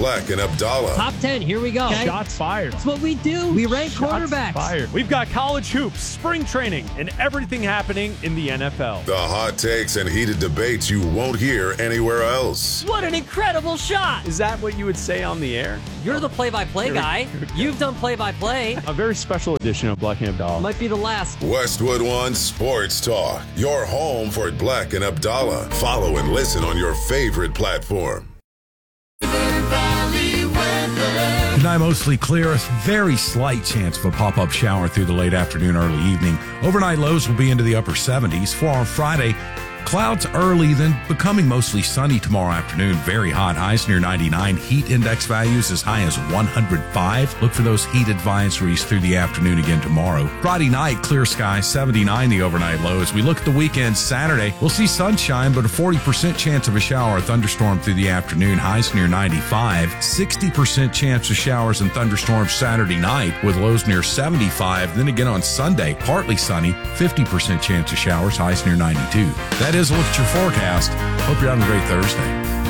Black and Abdallah. Top 10, here we go. Okay. Shots fired. That's what we do. We rank quarterbacks. Fired. We've got college hoops, spring training, and everything happening in the NFL. The hot takes and heated debates you won't hear anywhere else. What an incredible shot. Is that what you would say on the air? You're the play-by-play guy. You've done play-by-play. A very special edition of Black and Abdallah. Might be the last. Westwood One Sports Talk, your home for Black and Abdallah. Follow and listen on your favorite platform. Tonight, mostly clear. A very slight chance of a pop-up shower through the late afternoon, early evening. Overnight lows will be into the upper 70s. For on Friday, clouds early, then becoming mostly sunny tomorrow afternoon. Very hot. Highs near 99. Heat index values as high as 105. Look for those heat advisories through the afternoon again tomorrow. Friday night, clear skies, 79 the overnight low. As we look at the weekend, Saturday, we'll see sunshine, but a 40% chance of a shower or thunderstorm through the afternoon. Highs near 95. 60% chance of showers and thunderstorms Saturday night with lows near 75. Then again on Sunday, partly sunny, 50% chance of showers, highs near 92. That is a look at your forecast. Hope you're having a great Thursday.